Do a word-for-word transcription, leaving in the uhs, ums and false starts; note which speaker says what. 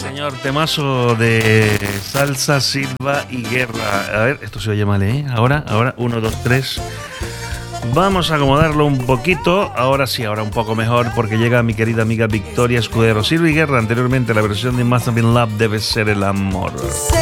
Speaker 1: Señor, temazo de Salsa, Silva y Guerra. A ver, esto se oye mal, ¿eh? Ahora, ahora, uno, dos, tres. Vamos a acomodarlo un poquito. Ahora sí, ahora un poco mejor, porque llega mi querida amiga Victoria Escudero. Silva y Guerra, anteriormente la versión de Must Have Been Love, Debe Ser el Amor.